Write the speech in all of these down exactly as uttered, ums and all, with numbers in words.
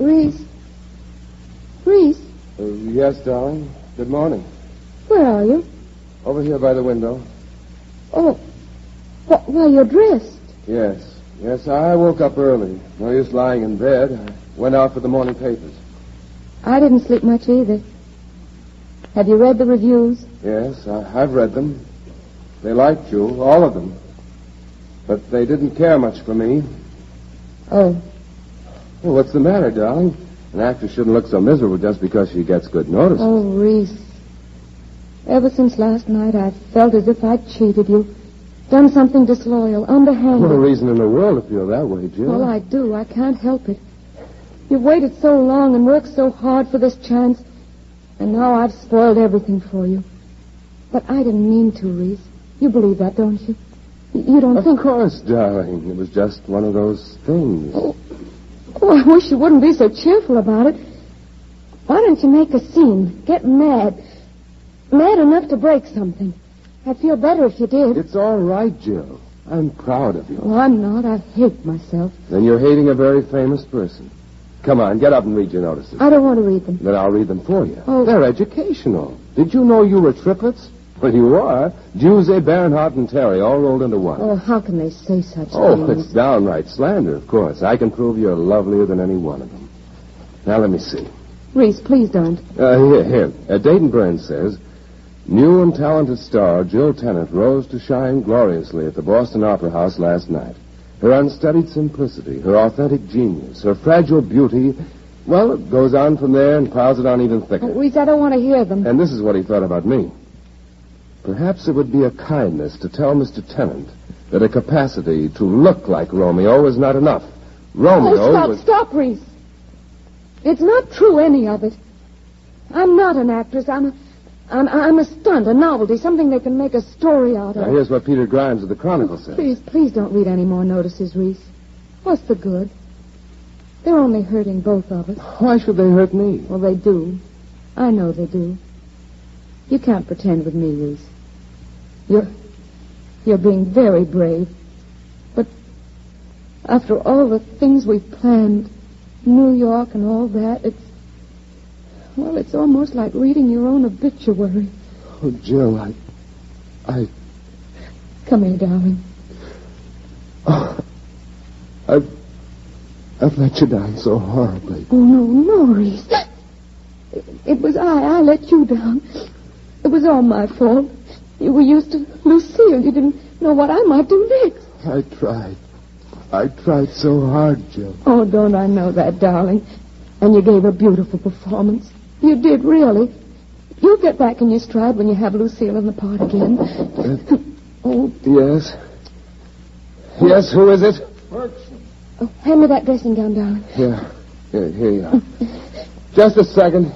Reese? Reese? Uh, yes, darling. Good morning. Where are you? Over here by the window. Oh, wh- why, you're dressed. Yes. Yes, I woke up early. No use lying in bed. I went out for the morning papers. I didn't sleep much either. Have you read the reviews? Yes, I, I've read them. They liked you, all of them. But they didn't care much for me. Oh. Well, what's the matter, darling? An actress shouldn't look so miserable just because she gets good notice. Oh, Reese. Ever since last night, I've felt as if I'd cheated you. Done something disloyal, underhanded. No reason in the world to feel that way, Jill. Well, I do. I can't help it. You've waited so long and worked so hard for this chance, and now I've spoiled everything for you. But I didn't mean to, Reese. You believe that, don't you? You don't of think... Of course, darling. It was just one of those things. Oh. Oh, I wish you wouldn't be so cheerful about it. Why don't you make a scene? Get mad. Mad enough to break something. I'd feel better if you did. It's all right, Jill. I'm proud of you. Oh, I'm not. I hate myself. Then you're hating a very famous person. Come on, get up and read your notices. I don't want to read them. Then I'll read them for you. Oh. They're educational. Did you know you were triplets? Well, you are. Giuseppe, Bernhardt, and Terry all rolled into one. Oh, how can they say such Oh, things? it's downright slander, of course. I can prove you're lovelier than any one of them. Now, let me see. Reese, please don't. Uh, here, here. Uh, Dayton Burns says, new and talented star Jill Tennant rose to shine gloriously at the Boston Opera House last night. Her unstudied simplicity, her authentic genius, her fragile beauty, well, it goes on from there and piles it on even thicker. Oh, Reese, I don't want to hear them. And this is what he thought about me. Perhaps it would be a kindness to tell Mister Tennant that a capacity to look like Romeo is not enough. Romeo Oh, stop, was... stop, Reese. It's not true, any of it. I'm not an actress. I'm a, I'm, I'm a stunt, a novelty, something they can make a story out of. Now, here's what Peter Grimes of the Chronicle says. Please, please don't read any more notices, Reese. What's the good? They're only hurting both of us. Why should they hurt me? Well, they do. I know they do. You can't pretend with me, Reese. You're, you're being very brave. But after all the things we've planned, New York and all that, it's, well, it's almost like reading your own obituary. Oh, Jill, I, I... Come here, darling. Oh, I've, I've let you down so horribly. Oh, no, no, Reese. It, it was I. I let you down. It was all my fault. You were used to Lucille. You didn't know what I might do next. I tried. I tried so hard, Jill. Oh, don't I know that, darling? And you gave a beautiful performance. You did, really. You'll get back in your stride when you have Lucille in the part again. Uh, oh. Yes. Yes, who is it? Bergson. Oh, hand me that dressing gown, darling. Here. Here, here you are. Just a second.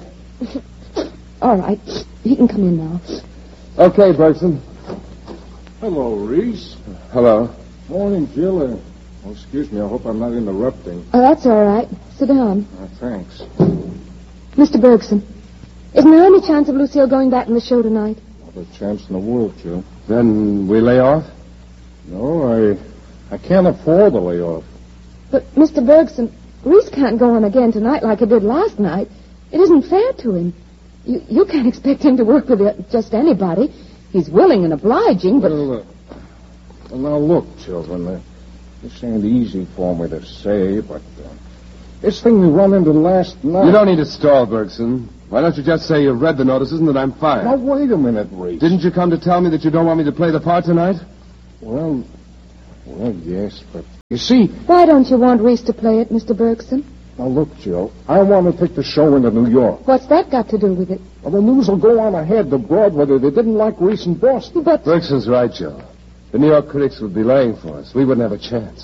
All right. He can come in now. Okay, Bergson. Hello, Reese. Hello. Morning, Jill. Uh, oh, excuse me. I hope I'm not interrupting. Oh, that's all right. Sit down. Uh, thanks. Mister Bergson, isn't there any chance of Lucille going back in the show tonight? Not a chance in the world, Jill. Then we lay off? No, I I can't afford to lay off. But, Mister Bergson, Reese can't go on again tonight like he did last night. It isn't fair to him. You, you can't expect him to work with uh, just anybody. He's willing and obliging, but... Well, uh, well now, look, children, uh, this ain't easy for me to say, but uh, this thing we run into last night... You don't need to stall, Bergson. Why don't you just say you've read the notices and that I'm fired? Now, wait a minute, Reese. Didn't you come to tell me that you don't want me to play the part tonight? Well, well, yes, but... You see... Why don't you want Reese to play it, Mister Bergson? Now, look, Jill, I want to take the show into New York. What's that got to do with it? Well, the news will go on ahead to Broadway that they didn't like Reese in Boston. But... Bergson's right, Joe. The New York critics would be laying for us. We wouldn't have a chance.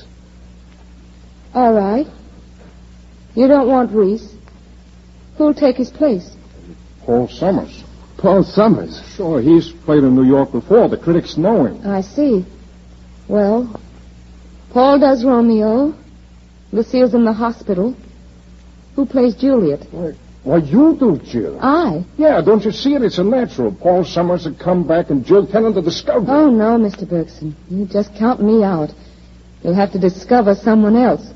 All right. You don't want Reese. Who'll take his place? Paul Summers. Paul Summers? Sure, he's played in New York before. The critics know him. I see. Well, Paul does Romeo. Lucille's in the hospital. Who plays Juliet? Why, why you do, Jill. I? Yeah, don't you see it? It's a natural. Paul Summers had come back and Jill Tennant to discover. Oh, no, Mister Bergson. You just count me out. You'll have to discover someone else.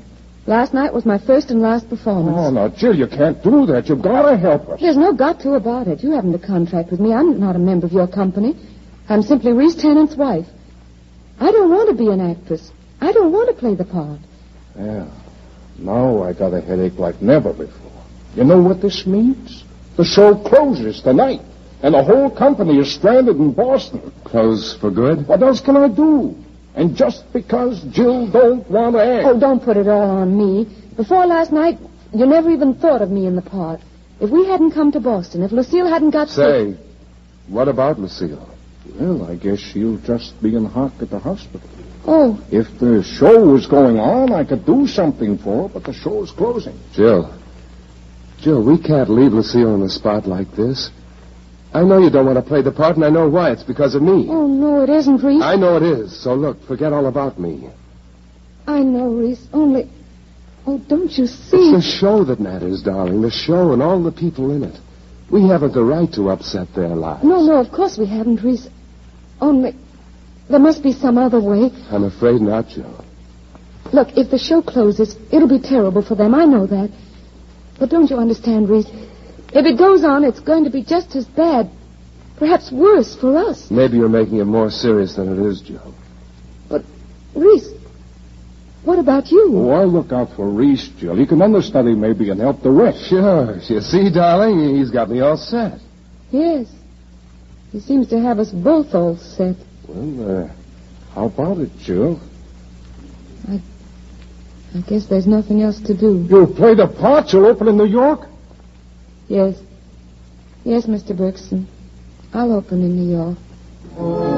Last night was my first and last performance. Oh, now, Jill, you can't do that. You've got to help us. There's no got to about it. You haven't a contract with me. I'm not a member of your company. I'm simply Reese Tennant's wife. I don't want to be an actress. I don't want to play the part. Yeah. Now I got a headache like never before. You know what this means? The show closes tonight, and the whole company is stranded in Boston. Close for good? What else can I do? And just because Jill don't want to act. Oh, don't put it all on me. Before last night, you never even thought of me in the part. If we hadn't come to Boston, if Lucille hadn't got Say, sick... what about Lucille? Well, I guess she'll just be in hock at the hospital. Oh. If the show was going on, I could do something for her, but the show is closing. Jill. Jill, we can't leave Lucille on the spot like this. I know you don't want to play the part, and I know why. It's because of me. Oh, no, it isn't, Reese. I know it is. So look, forget all about me. I know, Reese. Only... Oh, don't you see? It's the show that matters, darling. The show and all the people in it. We haven't the right to upset their lives. No, no, of course we haven't, Reese. Only... There must be some other way. I'm afraid not, Jill. Look, if the show closes, it'll be terrible for them. I know that. But don't you understand, Reese? If it goes on, it's going to be just as bad. Perhaps worse for us. Maybe you're making it more serious than it is, Jill. But, Reese, what about you? Oh, I'll look out for Reese, Jill. He can understudy maybe and help the rest. Sure. You see, darling, he's got me all set. Yes. He seems to have us both all set. Well, uh, how about it, Jill? I, I guess there's nothing else to do. You'll play the part you'll open in New York? Yes. Yes, Mister Bergson. I'll open in New York.